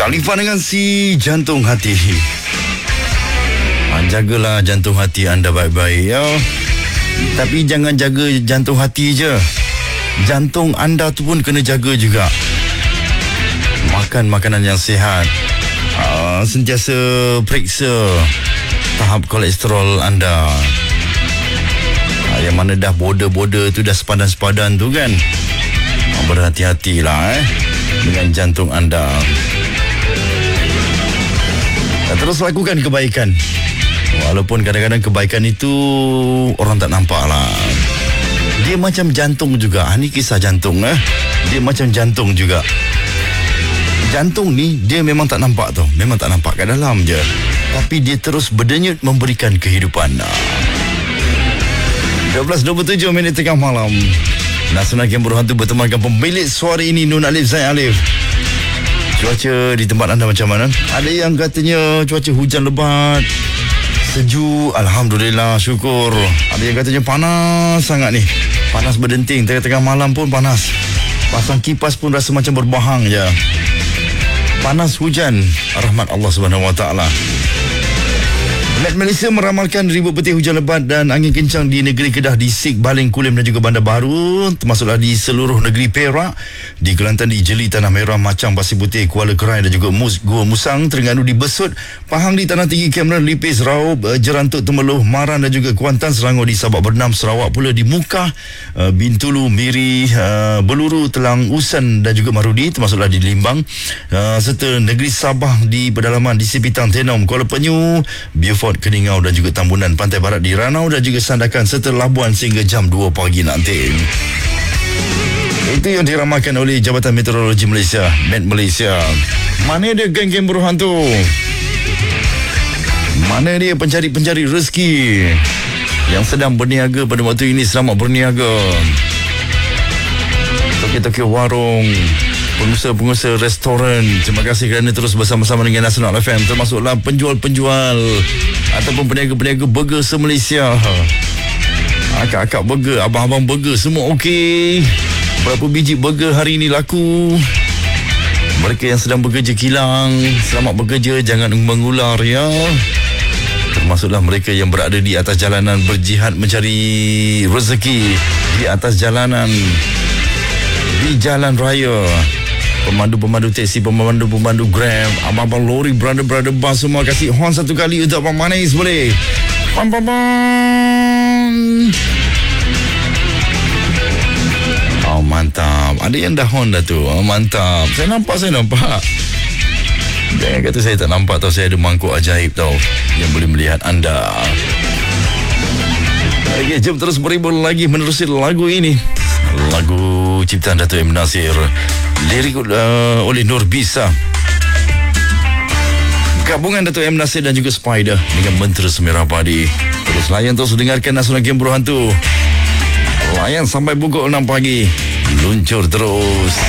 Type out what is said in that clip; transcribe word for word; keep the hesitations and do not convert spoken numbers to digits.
Khalifah dengan si jantung hati. Ha, jagalah jantung hati anda baik-baik ya. Tapi jangan jaga jantung hati je, jantung anda tu pun kena jaga juga. Makan makanan yang sihat, ha, sentiasa periksa tahap kolesterol anda. Ha, yang mana dah border-border tu dah sepadan-sepadan tu kan. Ha, berhati-hatilah eh dengan jantung anda. Dan terus lakukan kebaikan. Walaupun kadang-kadang kebaikan itu orang tak nampak lah. Dia macam jantung juga. Ini kisah jantung eh. Dia macam jantung juga. Jantung ni dia memang tak nampak tu. Memang tak nampak kat dalam je. Tapi dia terus berdenyut memberikan kehidupan. dua belas dua puluh tujuh minit tengah malam. Nasional Game Berhantu bertemankan pemilik suara ini, Nun Alif Zain Alif. Cuaca di tempat anda macam mana? Ada yang katanya cuaca hujan lebat, sejuk, alhamdulillah, syukur. Ada yang katanya panas sangat ni. Panas berdenting, tengah-tengah malam pun panas. Pasang kipas pun rasa macam berbahang je. Panas hujan, rahmat Allah Subhanahu Wa Taala. Met Malaysia meramalkan ribuan petir hujan lebat dan angin kencang di negeri Kedah, di Sik, Baling, Kulim dan juga Bandar Baru, termasuklah di seluruh negeri Perak, di Kelantan, di Jeli, Tanah Merah, Macang, Pasir Putih, Kuala Kerai dan juga Mus, Gua Musang, Terengganu, di Besut, Pahang, di Tanah Tinggi, Cameron, Lipis, Raub, Jerantuk, Temeloh, Maran dan juga Kuantan, Selangor, di Sabak Bernam, Sarawak pula di Mukah, Bintulu, Miri, Beluru, Telang, Usan dan juga Marudi, termasuklah di Limbang, serta negeri Sabah di pedalaman di Sipitang, Tenom, Kuala Penyu, Beaufort, Keningau dan juga Tambunan, Pantai Barat di Ranau dan juga Sandakan serta Labuan sehingga jam dua pagi nanti. Itu yang diramalkan oleh Jabatan Meteorologi Malaysia, Met Malaysia. Mana dia geng-geng berhantu? Mana dia pencari-pencari rezeki yang sedang berniaga pada waktu ini? Selamat berniaga. Tokyo-tokyo warung, pengusaha-pengusaha restoran, terima kasih kerana terus bersama-sama dengan Nasional F M, termasuklah penjual-penjual ataupun peniaga-peniaga burger se-Malaysia. Akak-akak burger, abang-abang burger, semua okey. Berapa biji burger hari ini laku? Mereka yang sedang bekerja kilang, selamat bekerja, jangan mengular ya. Termasuklah mereka yang berada di atas jalanan berjihad mencari rezeki di atas jalanan, di jalan raya. Pemandu-pemandu teksi, pemandu-pemandu Grab, abang-abang lori, brother-brother bus, semua kasih horn satu kali untuk Abang Manis boleh? Pam pam pam. Oh mantap. Ada yang dah horn dah tu. Oh mantap. Saya nampak, saya nampak. Jangan kata saya tak nampak tau. Saya ada mangkuk ajaib tau yang boleh melihat anda. Okey, jom terus beribul lagi menerusi lagu ini. Lagu ciptaan Dato' M. Nasir, lirik uh, oleh Nur Bisa, gabungan Dato' M. Nasir dan juga Spider dengan Mentera Semerah Padi. Terus layan, terus dengarkan Nasional Game Berhantu. Layan sampai pukul enam pagi. Luncur terus.